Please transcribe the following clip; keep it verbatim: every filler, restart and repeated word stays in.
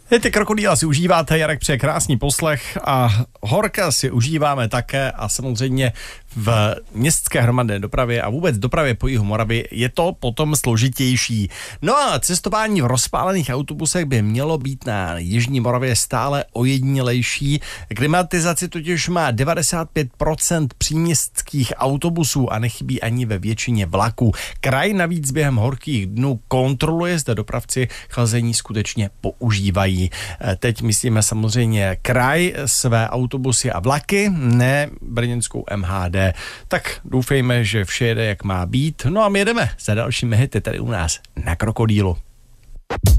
Ty krokodýla si užíváte, Jarek přeje krásný poslech a horka si užíváme také a samozřejmě v městské hromadné dopravě a vůbec dopravě po jihu Moravy je to potom složitější. No a cestování v rozpálených autobusech by mělo být na jižní Moravě stále ojedinělejší. Klimatizaci totiž má devadesát pět procent příměstských autobusů a nechybí ani ve většině vlaků. Kraj navíc během horkých dnů kontroluje, zda dopravci chlazení skutečně používají. Teď myslíme samozřejmě kraj, své autobusy a vlaky, ne brněnskou M H D. Tak doufejme, že vše jede jak má být. No a my jedeme za dalšími hity tady u nás na Krokodýlu.